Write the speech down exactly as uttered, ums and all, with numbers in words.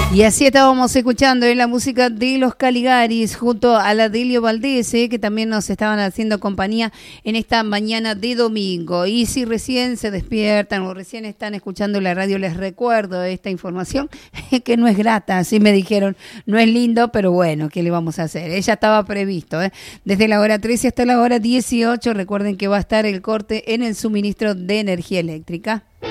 Y así estábamos escuchando en la música de los Caligaris junto a la Delio Valdés, eh, que también nos estaban haciendo compañía en esta mañana de domingo. Y si recién se despiertan o recién están escuchando la radio, les recuerdo esta información que no es grata, así me dijeron, no es lindo, pero bueno, ¿qué le vamos a hacer? Ella estaba previsto, eh, desde la hora trece hasta la hora dieciocho. Recuerden que va a estar el corte en el suministro de energía eléctrica.